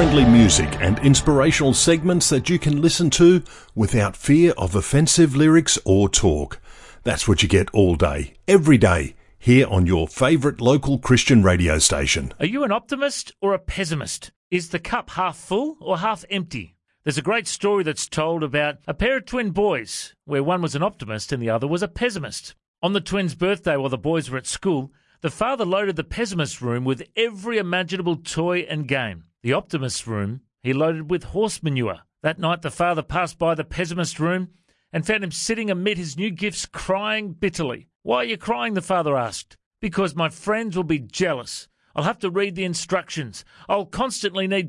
family-friendly music and inspirational segments that you can listen to without fear of offensive lyrics or talk. That's what you get all day, every day, here on your favourite local Christian radio station. Are you an optimist or a pessimist? Is the cup half full or half empty? There's a great story that's told about a pair of twin boys, where one was an optimist and the other was a pessimist. On the twins' birthday while the boys were at school, the father loaded the pessimist room with every imaginable toy and game. The optimist room he loaded with horse manure. That night the father passed by the pessimist room and found him sitting amid his new gifts crying bitterly. "Why are you crying?" the father asked. "Because my friends will be jealous. I'll have to read the instructions. I'll constantly need